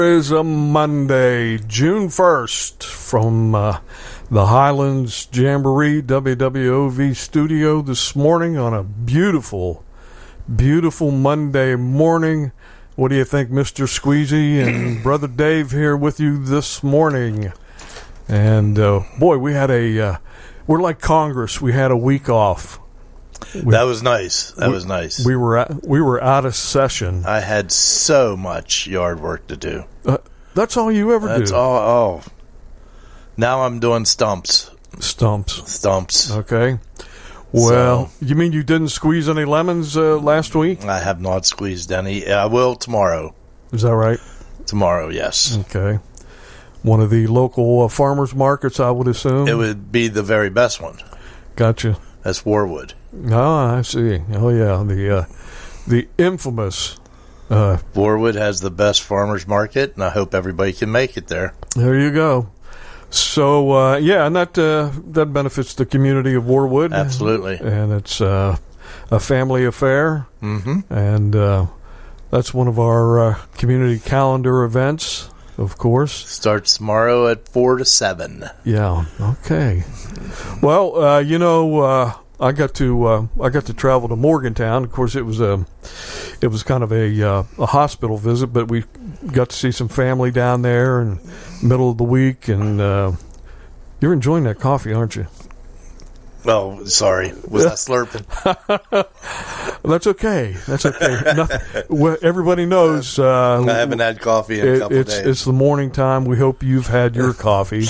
Is a Monday, June 1st, from the Highlands Jamboree WWOV studio this morning on a beautiful, beautiful Monday morning. What do you think, Mr. Squeezy and Brother Dave here with you this morning? And boy, we had we're like Congress. We had a week off. That was nice. Was nice. We were out of session. I had so much yard work to do. That's all you ever do. That's all. Oh, now I'm doing stumps. Stumps. Okay. Well, you mean you didn't squeeze any lemons last week? I have not squeezed any. I will tomorrow. Is that right? Tomorrow, yes. Okay. One of the local farmers markets, I would assume. It would be the very best one. Gotcha. That's Warwood. Oh, I see. Oh, yeah. The infamous. Warwood has the best farmers market, and I hope everybody can make it there. There you go. So, and that benefits the community of Warwood. Absolutely. And it's a family affair. Mm-hmm. And that's one of our community calendar events, of course. Starts tomorrow at 4 to 7. Yeah. Okay. Well, I got to travel to Morgantown. Of course, it was kind of a hospital visit, but we got to see some family down there in the middle of the week. And you're enjoying that coffee, aren't you? Oh, sorry. Was I slurping? That's okay. Everybody knows. I haven't had coffee in a couple days. It's the morning time. We hope you've had your coffee.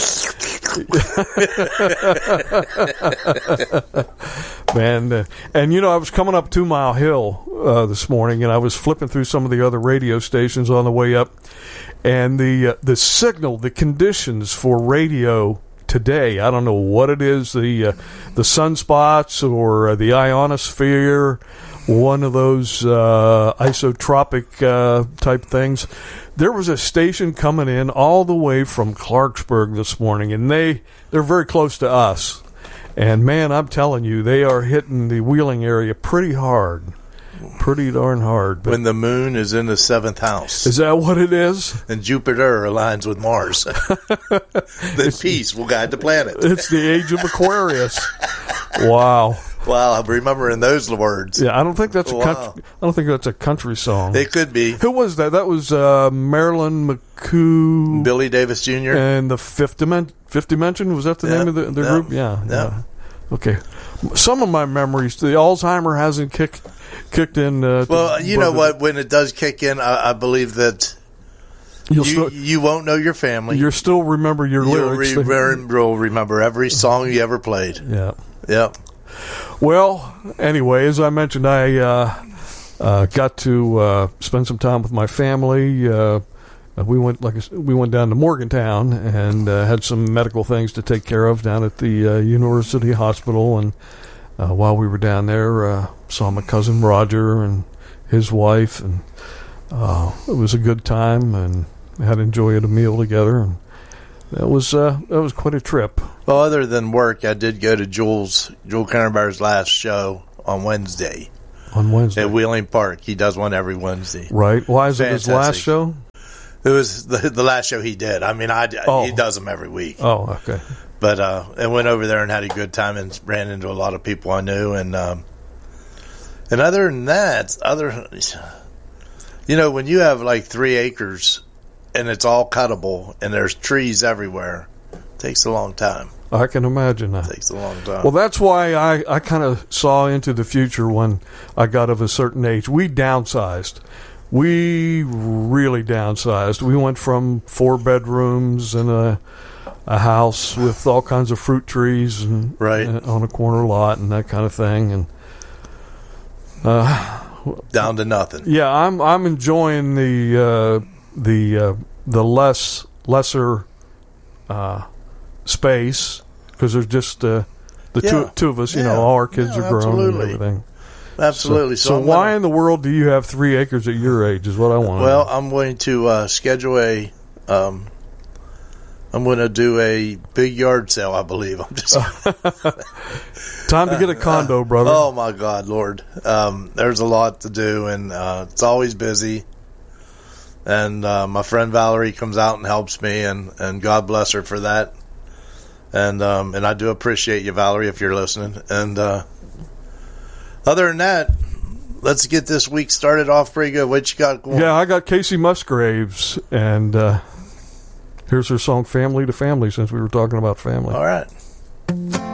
Man, and I was coming up 2 Mile Hill this morning, and I was flipping through some of the other radio stations on the way up, and the signal, the conditions for radio today, I don't know what it is, the sunspots or the ionosphere, one of those isotropic type things. There was a station coming in all the way from Clarksburg this morning, and they're very close to us. And, man, I'm telling you, they are hitting the Wheeling area pretty hard. Pretty darn hard. But when the moon is in the 7th house. Is that what it is? And Jupiter aligns with Mars. The peace will guide the planet. It's the age of Aquarius. Wow. Wow, I'm remembering those words. Yeah, I don't think that's a country song. It could be. Who was that? That was Marilyn McCoo, Billy Davis Jr. and the Fifth Dimension. Was that the name of the group? Yeah. Okay. Some of my memories, the Alzheimer hasn't kicked in. Well, you know what? When it does kick in, I believe that you won't know your family. You'll still remember your lyrics. You'll remember every song you ever played. Yeah. Yeah. Well, anyway, as I mentioned, I got to spend some time with my family. We went down to Morgantown and had some medical things to take care of down at the University Hospital. And while we were down there, saw my cousin Roger and his wife, and it was a good time, and we had enjoyed a meal together. And that was quite a trip. Well, other than work, I did go to Joel Canterbury's last show on Wednesday. On Wednesday? At Wheeling Park. He does one every Wednesday. Right. Why is it his last show? It was the last show he did. I mean, he does them every week. Oh, okay. But I went over there and had a good time and ran into a lot of people I knew. And other than that, when you have like 3 acres and it's all cuttable and there's trees everywhere, it takes a long time. I can imagine that. It takes a long time. Well, that's why I kind of saw into the future when I got of a certain age. We downsized. We really downsized. We went from 4 bedrooms and a house with all kinds of fruit trees and on a corner lot and that kind of thing, and down to nothing. Yeah, I'm enjoying the lesser space, because there's just the two of us. All our kids are grown and everything. Absolutely. So why in the world do you have 3 acres at your age is what I want to know. Well, I'm going to schedule I'm going to do a big yard sale, I believe. I'm just time to get a condo, brother. Oh, my God, Lord. There's a lot to do, and it's always busy. And my friend Valerie comes out and helps me, and God bless her for that. And I do appreciate you, Valerie, if you're listening. And other than that, let's get this week started off pretty good. What you got going? Yeah, I got Casey Musgraves, and here's her song "Family to Family," since we were talking about family. All right.